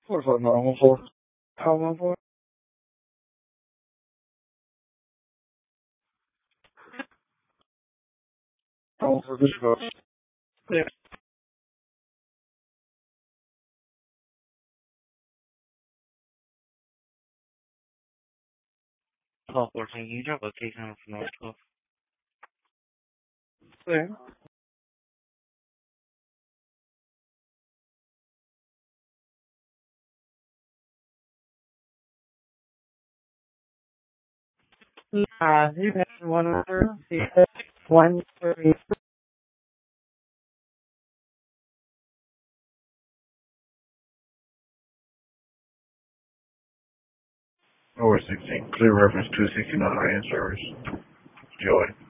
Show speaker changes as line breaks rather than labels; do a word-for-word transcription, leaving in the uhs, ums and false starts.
What is that normal for? How long for? How long for this goes? Yeah. twelve fourteen, can you drop location on from North twelve? Yeah. Uh, you have one other, one three. Over sixteen. Clear reference two sixty-nine high-end service. Joy.